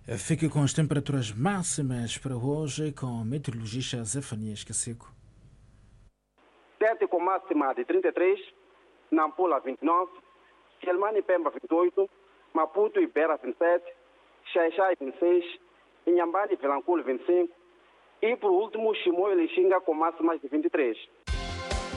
Fique com as temperaturas máximas para hoje com o meteorologista Zefanias Caseco. Tete com máxima de 33, Nampula 29, Quelimane e Pemba 28, Maputo e Beira 27, Xaixai 26, Inhambane e Vilanculo 25 e por último Chimoio e Lixinga com máximas de 23.